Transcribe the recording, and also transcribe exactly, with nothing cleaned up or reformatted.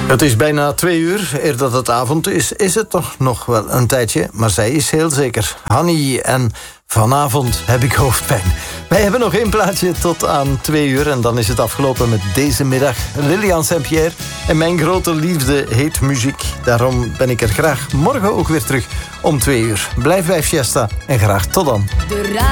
Het is bijna twee uur. Eer dat het avond is, is het toch nog wel een tijdje. Maar zij is heel zeker. Hanny en vanavond heb ik hoofdpijn. Wij hebben nog één plaatje tot aan twee uur. En dan is het afgelopen met deze middag. Lilian Saint-Pierre. En mijn grote liefde heet muziek. Daarom ben ik er graag morgen ook weer terug om twee uur. Blijf bij Fiesta en graag tot dan.